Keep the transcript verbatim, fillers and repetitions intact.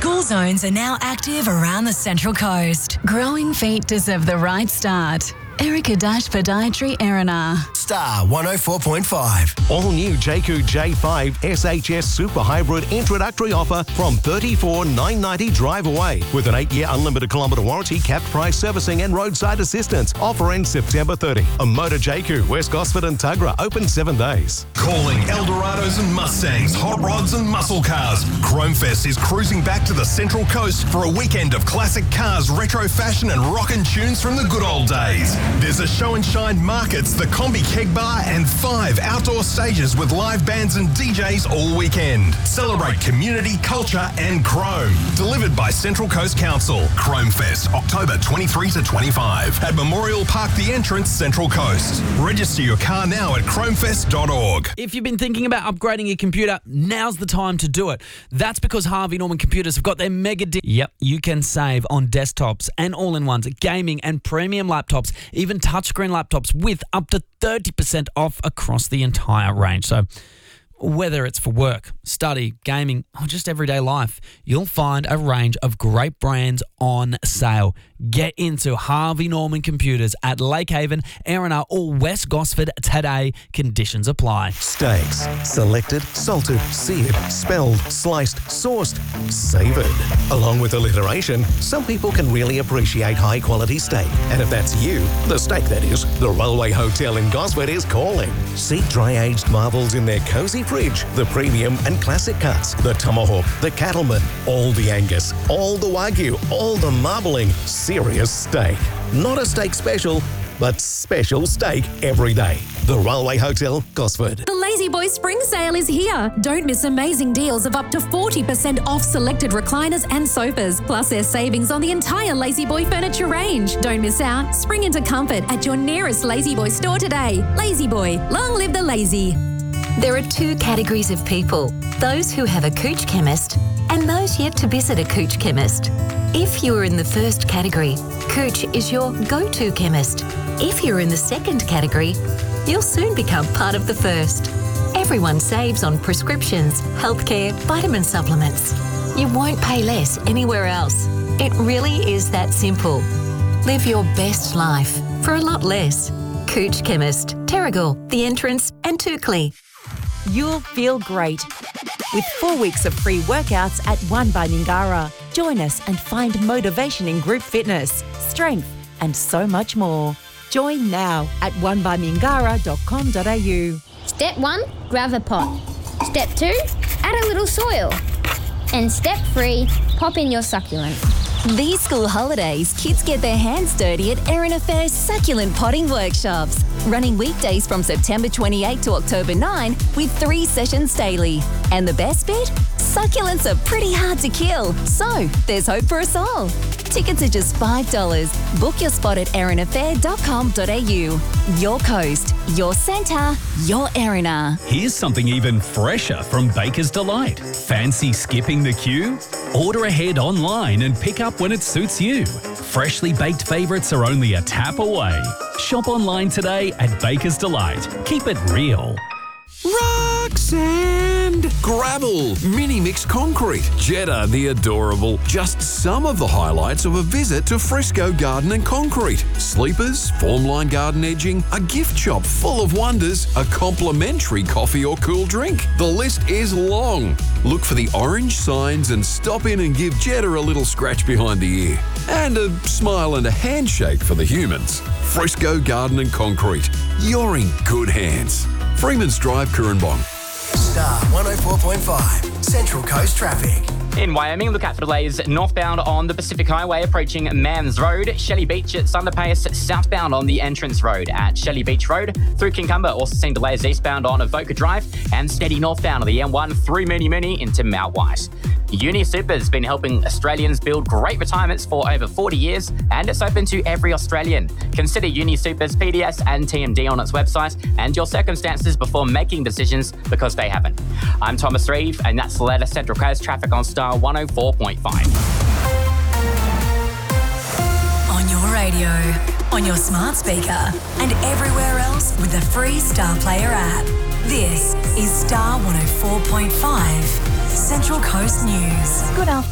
School zones are now active around the Central Coast. Growing feet deserve the right start. Erica Dash Podiatry Erina. Star one oh four point five. All new Jayco J five S H S Super Hybrid introductory offer from thirty-four thousand nine hundred ninety dollars drive away with an eight-year unlimited kilometre warranty, capped price servicing and roadside assistance. Offer ends September thirtieth. A Motor Jayco, West Gosford and Tuggerah, open seven days. Calling Eldorados and Mustangs, hot rods and muscle cars. Chromefest is cruising back to the Central Coast for a weekend of classic cars, retro fashion and rockin' tunes from the good old days. There's a show and shine markets, the Combi Keg Bar and five outdoor stages with live bands and D Js all weekend. Celebrate community, culture and Chrome. Delivered by Central Coast Council. Chromefest, October twenty-third to twenty-fifth at Memorial Park The Entrance, Central Coast. Register your car now at chromefest dot org. If you've been thinking about upgrading your computer, now's the time to do it. That's because Harvey Norman Computers have got their mega deal. Yep, you can save on desktops and all-in-ones, gaming and premium laptops, even touchscreen laptops with up to thirty percent off across the entire range. So whether it's for work, study, gaming, or just everyday life, you'll find a range of great brands on sale. Get into Harvey Norman Computers at Lake Haven, Erina, or West Gosford today. Conditions apply. Steaks. Selected, salted, seared, spelled, sliced, sourced, savoured. Along with alliteration, some people can really appreciate high-quality steak. And if that's you, the steak that is, the Railway Hotel in Gosford is calling. See dry-aged marvels in their cosy fridge, the premium and classic cuts, the tomahawk, the cattleman, all the Angus, all the Wagyu, all the marbling. Serious steak. Not a steak special, but special steak every day. The Railway Hotel, Gosford. The Lazy Boy Spring Sale is here. Don't miss amazing deals of up to forty percent off selected recliners and sofas. Plus there's savings on the entire Lazy Boy furniture range. Don't miss out. Spring into comfort at your nearest Lazy Boy store today. Lazy Boy, long live the lazy. There are two categories of people, those who have a Cooch chemist and those yet to visit a Cooch chemist. If you are in the first category, Cooch is your go-to chemist. If you're in the second category, you'll soon become part of the first. Everyone saves on prescriptions, healthcare, vitamin supplements. You won't pay less anywhere else. It really is that simple. Live your best life for a lot less. Cooch Chemist, Terrigal, The Entrance and Toukley. You'll feel great with four weeks of free workouts at One by Mingara. Join us and find motivation in group fitness, strength and so much more. Join now at one by mingara dot com dot a u. Step one, grab a pot. Step two, add a little soil. And step three, pop in your succulent. These school holidays, kids get their hands dirty at Erina Fair's Succulent Potting Workshops. Running weekdays from September twenty-eighth to October ninth with three sessions daily. And the best bit? Succulents are pretty hard to kill, so there's hope for us all. Tickets are just five dollars. Book your spot at erina fair dot com dot a u. Your coast, your centre, your Erina. Here's something even fresher from Baker's Delight. Fancy skipping the queue? Order ahead online and pick up when it suits you. Freshly baked favourites are only a tap away. Shop online today at Baker's Delight. Keep it real. Rock, sand, gravel, mini mix concrete, Jetta the adorable. Just some of the highlights of a visit to Fresco Garden and Concrete. Sleepers, formline garden edging, a gift shop full of wonders, a complimentary coffee or cool drink. The list is long. Look for the orange signs and stop in and give Jetta a little scratch behind the ear. And a smile and a handshake for the humans. Fresco Garden and Concrete. You're in good hands. Freeman's Drive, Currumbong. Star one oh four point five, Central Coast Traffic. In Wyoming, look out for delays northbound on the Pacific Highway approaching Mans Road, Shelley Beach at Thunder Pass, southbound on the Entrance Road at Shelley Beach Road, through Kincumber. Also seeing delays eastbound on Avoca Drive and steady northbound on the M one through Mooney Mooney into Mount White. UniSuper's been helping Australians build great retirements for over forty years, and it's open to every Australian. Consider UniSuper's P D S and T M D on its website and your circumstances before making decisions, because they haven't. I'm Thomas Reeve, and that's the latest Central Coast traffic on Star one oh four point five. On your radio, on your smart speaker, and everywhere else with the free Star Player app. This is Star one oh four point five, Central Coast News. Good afternoon.